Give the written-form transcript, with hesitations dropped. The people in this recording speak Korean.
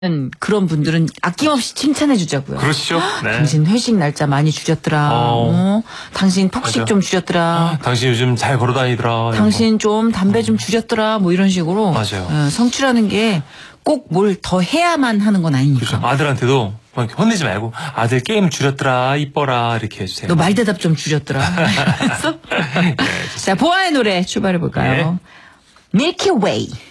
그런 분들은 아낌없이 칭찬해 주자고요. 그렇죠. 네. 당신 회식 날짜 많이 줄였더라. 당신 폭식 맞아. 좀 줄였더라. 당신 요즘 잘 걸어다니더라. 당신 좀 담배 좀 줄였더라. 뭐 이런 식으로. 맞아요. 성취라는 게 꼭 뭘 더 해야만 하는 건 아니니까. 그렇죠. 아들한테도 이렇게 혼내지 말고 아들 게임 줄였더라 이뻐라 이렇게 해주세요. 너 말대답 좀 줄였더라. 알았어? 네, 자, 보아의 노래 출발해 볼까요? 밀키 웨이.